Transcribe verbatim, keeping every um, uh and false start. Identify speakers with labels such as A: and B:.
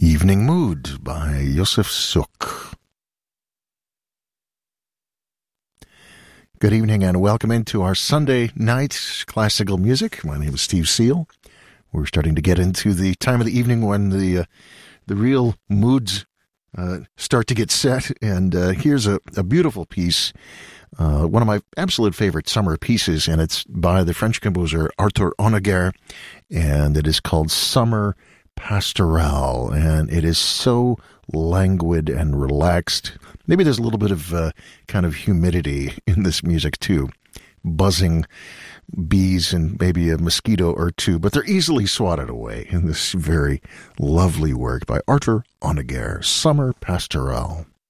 A: Evening Mood by Yosef Suk. Good evening and welcome into our Sunday night classical music. My name is Steve Seal. We're starting to get into the time of the evening when the uh, the real moods uh, start to get set. And uh, here's a, a beautiful piece, uh, one of my absolute favorite summer pieces, and it's by the French composer Arthur Honegger, and it is called Summer Pastoral, and it is so languid and relaxed. Maybe there's a little bit of uh, kind of humidity in this music too, buzzing bees and maybe a mosquito or two, but they're easily swatted away in this very lovely work by Arthur Honegger, Summer Pastoral.